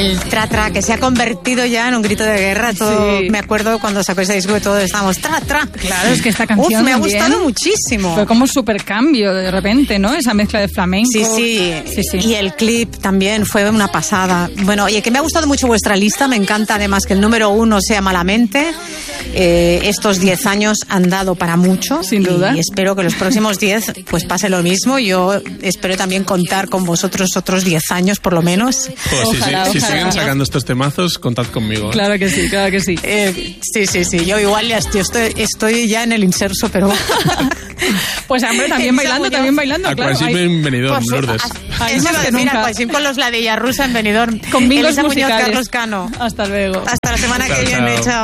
El tra-tra, que se ha convertido ya en un grito de guerra. Todo, sí. Me acuerdo cuando sacó ese disco que todos estábamos tra-tra. Claro, es que esta canción me ha gustado muchísimo. Fue como un super cambio de repente, ¿no? Esa mezcla de flamenco. Sí. Y el clip también fue una pasada. Bueno, oye, que me ha gustado mucho vuestra lista. Me encanta además que el número 1 sea Malamente. Estos 10 años han dado para mucho. Sin duda. Y espero que los próximos 10 pues pase lo mismo. Yo espero también contar con vosotros otros 10 años por lo menos. Ojalá. Si siguen sacando estos temazos, contad conmigo. Claro que sí, claro que sí. Sí. Yo igual ya estoy ya en el inserso, pero... Pues hombre, también bailando, claro. Aquasim en Benidorm, Lourdes. Aquasim con los ladillas rusas en Benidorm. Con mingos Elisa musicales. Muñoz, Carlos Cano. Hasta luego. Hasta la semana que viene, chao.